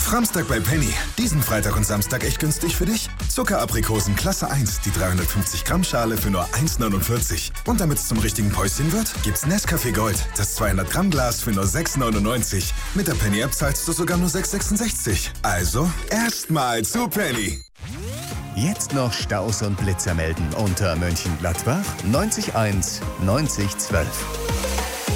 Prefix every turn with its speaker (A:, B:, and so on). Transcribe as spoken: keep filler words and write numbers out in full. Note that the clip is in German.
A: Samstag bei Penny. Diesen Freitag und Samstag echt günstig für dich? Zuckeraprikosen Klasse eins, die dreihundertfünfzig Gramm Schale für nur eins neunundvierzig. Und damit es zum richtigen Päuschen wird, gibt's Nescafé Gold, das zweihundert Gramm Glas für nur sechs neunundneunzig. Mit der Penny App zahlst du sogar nur sechs sechsundsechzig. Also, erstmal zu Penny.
B: Jetzt noch Staus und Blitzer melden unter Mönchengladbach neunzig eins neunzig zwölf.